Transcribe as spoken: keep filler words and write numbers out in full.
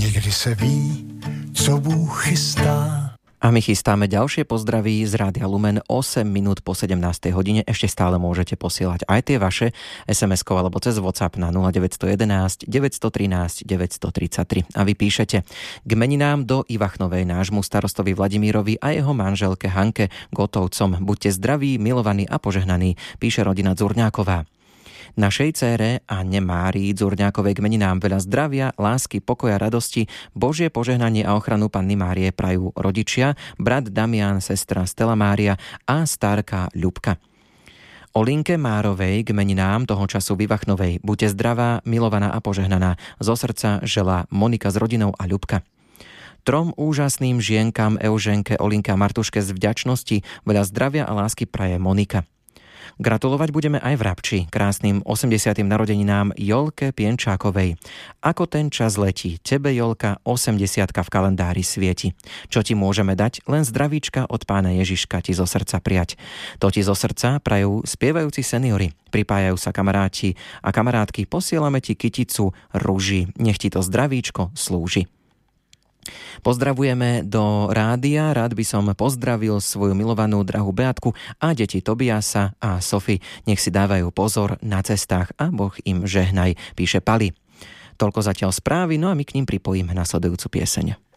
Někdy se ví, co Bůh chystá. A my chystáme ďalšie pozdraví z Rádia Lumen osem minút po sedemnástej hodine. Ešte stále môžete posielať aj tie vaše es em eskou alebo cez WhatsApp na nula deväť jeden jedna, deväť jedna tri, deväť tri tri. A vy píšete: k meninám do Ivachnovej nášmu starostovi Vladimírovi a jeho manželke Hanke Gotovcom. Buďte zdraví, milovaní a požehnaní, píše rodina Dzurňáková. Našej dcére Anne Márii Dzurňákovej k meninám veľa zdravia, lásky, pokoja, radosti, Božie požehnanie a ochranu Panny Márie prajú rodičia, brat Damian, sestra Stella Mária a starka Ľubka. Olinke Márovej k meninám toho času v Ivachnovej. Buďte zdravá, milovaná a požehnaná. Zo srdca želá Monika s rodinou a Ľubka. Trom úžasným žienkam Euženke, Olinke a Martuške z vďačnosti veľa zdravia a lásky praje Monika. Gratulovať budeme aj v Rabči krásnym osemdesiatym narodeninám Jolke Pienčákovej. Ako ten čas letí, tebe Jolka osemdesiatka v kalendári svieti. Čo ti môžeme dať? Len zdravíčka od Pána Ježiška ti zo srdca prijať. To ti zo srdca prajú spievajúci seniori. Pripájajú sa kamaráti a kamarátky, posielame ti kyticu ruží. Nech ti to zdravíčko slúži. Pozdravujeme do rádia. Rád by som pozdravil svoju milovanú drahú Beatku a deti Tobiasa a Sofy. Nech si dávajú pozor na cestách a Boh im žehnaj, píše Pali. Toľko zatiaľ správy, no a my k ním pripojíme nasledujúcu pieseň.